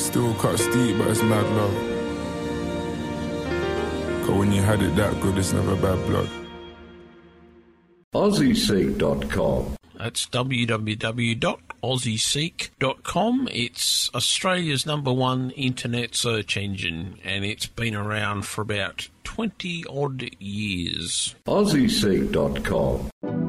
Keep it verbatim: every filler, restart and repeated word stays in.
Still cuts deep, but it's mad love. Cause when you had it that good, it's never bad blood. Aussie Seek dot com. That's w w w dot aussie seek dot com. It's Australia's number one internet search engine, and it's been around for about twenty odd years. Aussie Seek dot com.